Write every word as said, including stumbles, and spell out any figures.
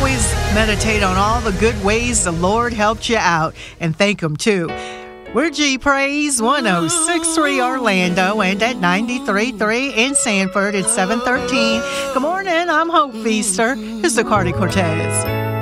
always meditate on all the good ways the Lord helped you out and thank Him too. We're G Praise one oh six point three Orlando and at ninety-three point three in Sanford at seven thirteen. Good morning, I'm Hope Feaster. Here's the Cardi Cortez.